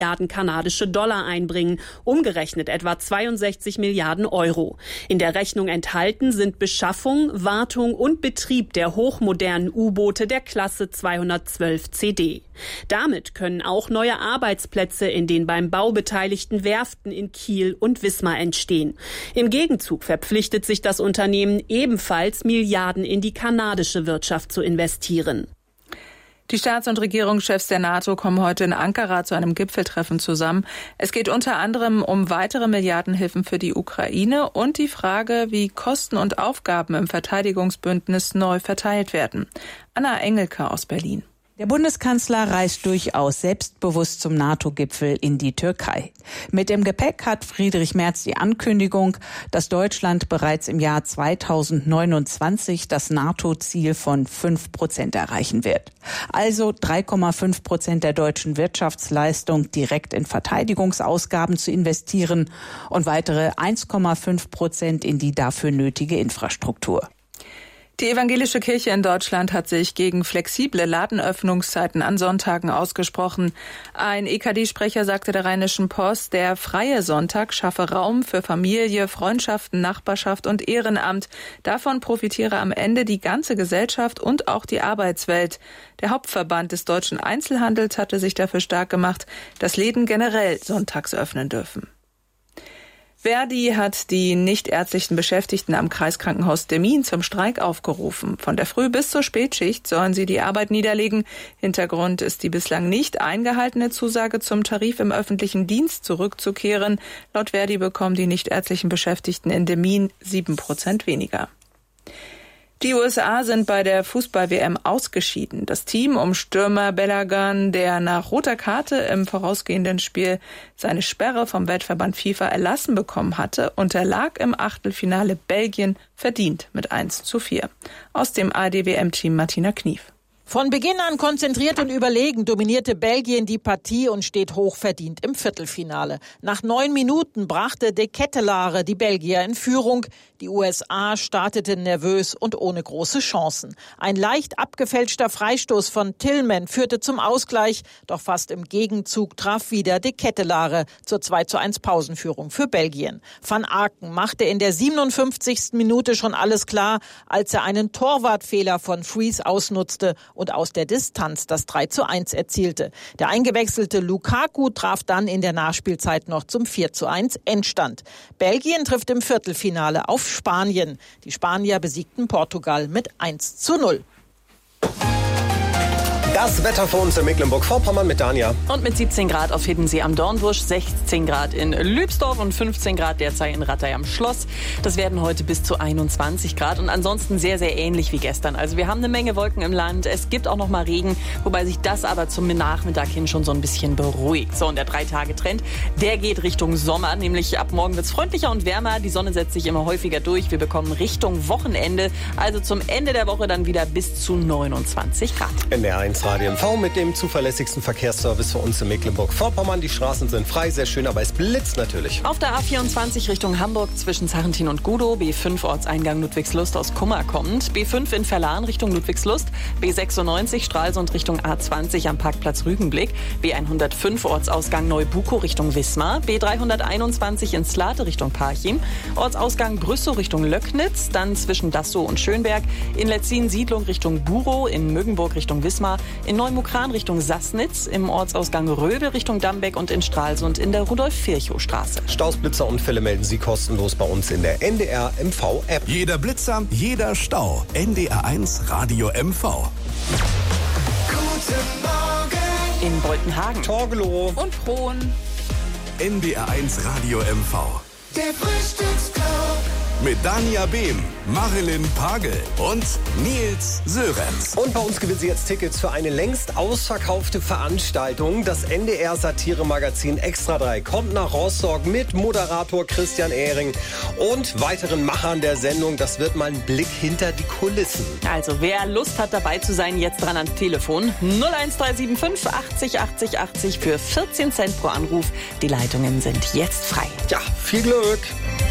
Milliarden kanadische Dollar einbringen, umgerechnet etwa 62 Milliarden Euro. In der Rechnung enthalten sind Beschaffung, Wartung und Betrieb der hochmodernen U-Boote der Klasse 212 CD. Damit können auch neue Arbeitsplätze in den beim Bau beteiligten Werften in Kiel und Wismar entstehen. Im Gegenzug verpflichtet sich das Unternehmen ebenfalls, Milliarden in die kanadische Wirtschaft zu investieren. Die Staats- und Regierungschefs der NATO kommen heute in Ankara zu einem Gipfeltreffen zusammen. Es geht unter anderem um weitere Milliardenhilfen für die Ukraine und die Frage, wie Kosten und Aufgaben im Verteidigungsbündnis neu verteilt werden. Anna Engelke aus Berlin. Der Bundeskanzler reist durchaus selbstbewusst zum NATO-Gipfel in die Türkei. Mit dem Gepäck hat Friedrich Merz die Ankündigung, dass Deutschland bereits im Jahr 2029 das NATO-Ziel von 5% erreichen wird. Also 3,5% der deutschen Wirtschaftsleistung direkt in Verteidigungsausgaben zu investieren und weitere 1,5% in die dafür nötige Infrastruktur. Die evangelische Kirche in Deutschland hat sich gegen flexible Ladenöffnungszeiten an Sonntagen ausgesprochen. Ein EKD-Sprecher sagte der Rheinischen Post, der freie Sonntag schaffe Raum für Familie, Freundschaften, Nachbarschaft und Ehrenamt. Davon profitiere am Ende die ganze Gesellschaft und auch die Arbeitswelt. Der Hauptverband des deutschen Einzelhandels hatte sich dafür stark gemacht, dass Läden generell sonntags öffnen dürfen. Verdi hat die nichtärztlichen Beschäftigten am Kreiskrankenhaus Demmin zum Streik aufgerufen. Von der Früh- bis zur Spätschicht sollen sie die Arbeit niederlegen. Hintergrund ist die bislang nicht eingehaltene Zusage, zum Tarif im öffentlichen Dienst zurückzukehren. Laut Verdi bekommen die nichtärztlichen Beschäftigten in Demmin 7% weniger. Die USA sind bei der Fußball-WM ausgeschieden. Das Team um Stürmer Balogun, der nach roter Karte im vorausgehenden Spiel seine Sperre vom Weltverband FIFA erlassen bekommen hatte, unterlag im Achtelfinale Belgien verdient mit 1:4. Aus dem ARD-WM-Team Martina Knief. Von Beginn an konzentriert und überlegen dominierte Belgien die Partie und steht hochverdient im Viertelfinale. Nach 9 Minuten brachte De Ketelaere die Belgier in Führung. Die USA starteten nervös und ohne große Chancen. Ein leicht abgefälschter Freistoß von Tillman führte zum Ausgleich, doch fast im Gegenzug traf wieder De Ketelaere zur 2:1 Pausenführung für Belgien. Van Aken machte in der 57. Minute schon alles klar, als er einen Torwartfehler von Fries ausnutzte und aus der Distanz das 3:1 erzielte. Der eingewechselte Lukaku traf dann in der Nachspielzeit noch zum 4:1 Endstand. Belgien trifft im Viertelfinale auf Spanien. Die Spanier besiegten Portugal mit 1:0. Das Wetter für uns in Mecklenburg-Vorpommern mit Dania. Und mit 17 Grad auf Hiddensee am Dornbusch, 16 Grad in Lübsdorf und 15 Grad derzeit in Rattay am Schloss. Das werden heute bis zu 21 Grad und ansonsten sehr, sehr ähnlich wie gestern. Also wir haben eine Menge Wolken im Land. Es gibt auch noch mal Regen, wobei sich das aber zum Nachmittag hin schon so ein bisschen beruhigt. So, und der 3-Tage-Trend, der geht Richtung Sommer. Nämlich ab morgen wird es freundlicher und wärmer. Die Sonne setzt sich immer häufiger durch. Wir bekommen Richtung Wochenende, also zum Ende der Woche dann wieder bis zu 29 Grad. NDR 1 Radio MV mit dem zuverlässigsten Verkehrsservice für uns in Mecklenburg-Vorpommern. Die Straßen sind frei, sehr schön, aber es blitzt natürlich. Auf der A24 Richtung Hamburg zwischen Sarrentin und Gudow, B5 Ortseingang Ludwigslust aus Kummer kommend, B5 in Verlan Richtung Ludwigslust, B96 Stralsund Richtung A20 am Parkplatz Rügenblick, B105 Ortsausgang Neubukow Richtung Wismar, B321 in Slate Richtung Parchim, Ortsausgang Brüssow Richtung Löcknitz, dann zwischen Dassow und Schönberg, in Letzin Siedlung Richtung Burow, in Mögenburg Richtung Wismar, in Neumukran Richtung Sassnitz, im Ortsausgang Röbel Richtung Dambeck und in Stralsund in der Rudolf-Virchow-Straße. Staus, Blitzer und Fälle melden Sie kostenlos bei uns in der NDR MV-App. Jeder Blitzer, jeder Stau. NDR 1 Radio MV. Guten Morgen in Boltenhagen, Torgelow und Frohn. NDR 1 Radio MV. Der Frühstücksclub Mit Dania Behm, Marilyn Pagel und Nils Sörenz. Und bei uns gewinnen Sie jetzt Tickets für eine längst ausverkaufte Veranstaltung. Das NDR-Satire-Magazin Extra 3 kommt nach Rostock mit Moderator Christian Ehring und weiteren Machern der Sendung. Das wird mal ein Blick hinter die Kulissen. Also wer Lust hat dabei zu sein, jetzt dran ans Telefon. 01375 80 80 80 für 14 Cent pro Anruf. Die Leitungen sind jetzt frei. Ja, viel Glück.